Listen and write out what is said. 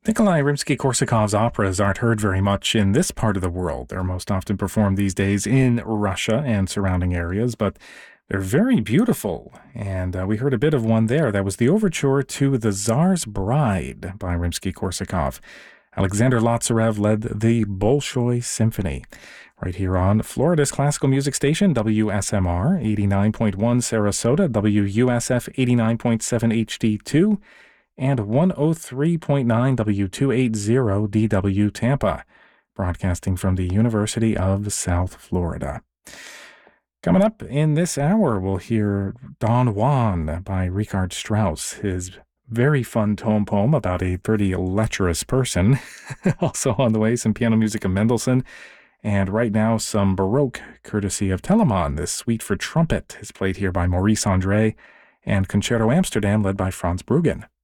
Nikolai Rimsky-Korsakov's operas aren't heard very much in this part of the world. They're most often performed these days in Russia and surrounding areas, but they're very beautiful. And we heard a bit of one there. That was the overture to The Tsar's Bride by Rimsky-Korsakov. Alexander Lotsarev led the Bolshoi Symphony. Right here on Florida's classical music station, WSMR 89.1 Sarasota, WUSF 89.7 HD2, and 103.9 W280 DW Tampa, broadcasting from the University of South Florida. Coming up in this hour, we'll hear Don Juan by Richard Strauss, his very fun tone poem about a pretty lecherous person. Also on the way, some piano music of Mendelssohn. And right now, some Baroque courtesy of Telemann. This suite for trumpet is played here by Maurice André, and Concerto Amsterdam led by Franz Bruggen.